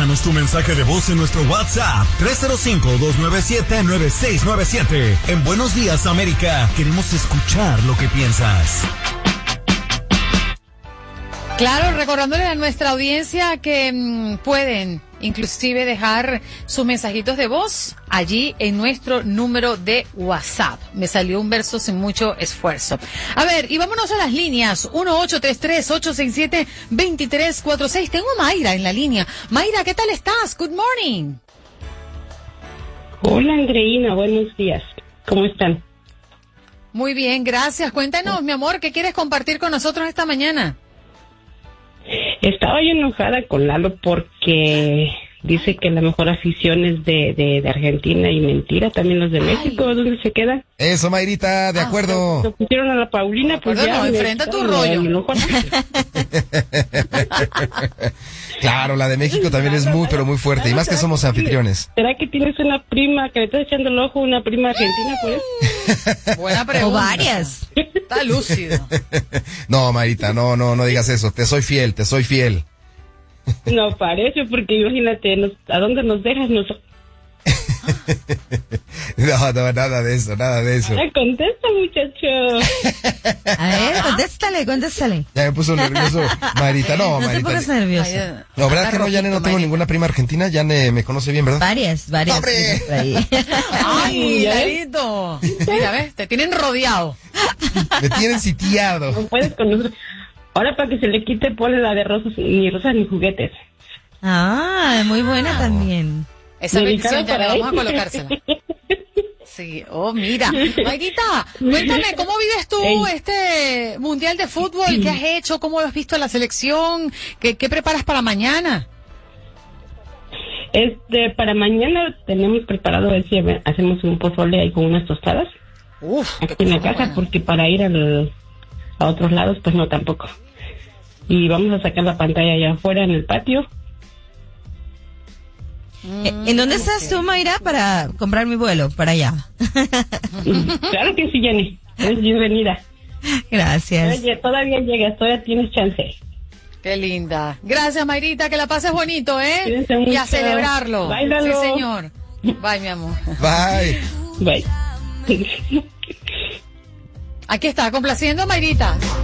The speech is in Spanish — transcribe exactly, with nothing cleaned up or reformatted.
Déjanos tu mensaje de voz en nuestro WhatsApp tres cero cinco, dos nueve siete, nueve seis nueve siete. En Buenos Días, América, queremos escuchar lo que piensas. Claro, recordándole a nuestra audiencia que mmm, pueden inclusive dejar sus mensajitos de voz allí en nuestro número de WhatsApp. Me salió un verso sin mucho esfuerzo. A ver, y vámonos a las líneas. uno ocho tres tres, ocho seis siete, dos tres cuatro seis. Tengo a Mayra en la línea. Mayra, ¿qué tal estás? Good morning. Hola, Andreina, buenos días. ¿Cómo están? Muy bien, gracias. Cuéntanos, mi amor, ¿qué quieres compartir con nosotros esta mañana? Estaba yo enojada con Lalo porque dice que la mejor afición es de, de, de Argentina y mentira, también los de México. Ay. ¿Dónde se quedan? Eso, Mayrita, de acuerdo. Lo pusieron a la Paulina, pues ya. No, enfrenta tu rollo. Claro, la de México también es muy, pero muy fuerte, y más que somos anfitriones. ¿Será que tienes una prima que le está echando el ojo, una prima argentina, pues? Buena pregunta. O varias. Está lúcido. No, Mayrita, no, no, no digas eso. Te soy fiel, te soy fiel. No parece, porque imagínate, nos, ¿a dónde nos dejas nosotros? No, no, nada de eso, nada de eso. Ay, contesta, muchacho. A ver, contéstale, contéstale. Ya me puso nervioso, Mayrita. No, No Mayrita. te pongas nervioso. No, ¿verdad que no, Yane? No tengo ninguna prima argentina. Yane me conoce bien, ¿verdad? Varias, varias. ¡Hombre! Por ahí. Ay, Larito. Mira, ves, te tienen rodeado. Me tienen sitiado. No puedes con nosotros. Ahora, para que se le quite, ponle la de rosas, ni rosas ni juguetes. Ah, muy buena también. Esa Dedicada petición ya le para vamos a él. colocársela. Sí, oh, mira. Mayrita, cuéntame, ¿cómo vives tú Ey. este Mundial de Fútbol? ¿Qué has hecho? ¿Cómo has visto la selección? ¿Qué, qué preparas para mañana? Este, para mañana tenemos preparado a ver si hacemos un pozole ahí con unas tostadas. Uf, aquí en la casa, buena. Porque para ir al, a otros lados, pues no tampoco. Y vamos a sacar la pantalla allá afuera en el patio. ¿En dónde estás tú, Mayra, para comprar mi vuelo para allá? Claro que sí, Jenny. Eres bienvenida. Gracias. Oye, todavía llegas, todavía tienes chance. Qué linda. Gracias, Mayrita, que la pases bonito, ¿eh? Cuídense mucho. Y a celebrarlo. Báilalo. Sí, señor. Bye, mi amor. Bye. Bye. Aquí está, complaciendo a Mayrita.